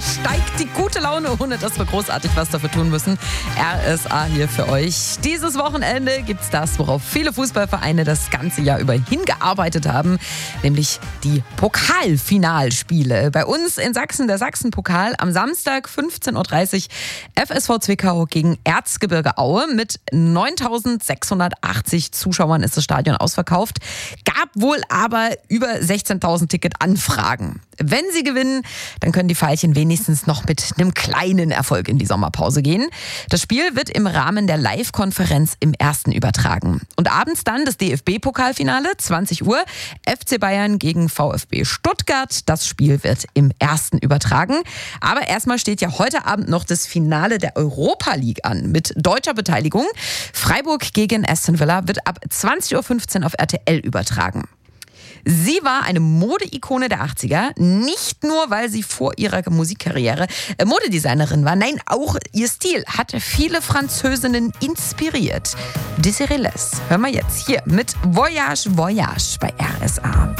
steigt die gute Laune, ohne dass wir großartig was dafür tun müssen. RSA hier für euch. Dieses Wochenende gibt's das, worauf viele Fußballvereine das ganze Jahr über hingearbeitet haben, nämlich die Pokalfinalspiele. Bei uns in Sachsen der Sachsenpokal am Samstag 15.30 Uhr FSV Zwickau gegen Erzgebirge Aue. Mit 9.680 Zuschauern ist das Stadion ausverkauft. Gab wohl aber über 16.000 Ticketanfragen. Wenn sie gewinnen, dann können die Veilchen wenigstens noch mit einem kleinen Erfolg in die Sommerpause gehen. Das Spiel wird im Rahmen der Live-Konferenz im Ersten übertragen. Und abends dann das DFB-Pokalfinale, 20 Uhr, FC Bayern gegen VfB Stuttgart. Das Spiel wird im Ersten übertragen. Aber erstmal steht ja heute Abend noch das Finale der Europa League an mit deutscher Beteiligung. Freiburg gegen Aston Villa wird ab 20.15 Uhr auf RTL übertragen. Sie war eine Modeikone der 80er, nicht nur, weil sie vor ihrer Musikkarriere Modedesignerin war, nein, auch ihr Stil hat viele Französinnen inspiriert. Desiree Les hören wir jetzt hier mit Voyage, Voyage bei RSA.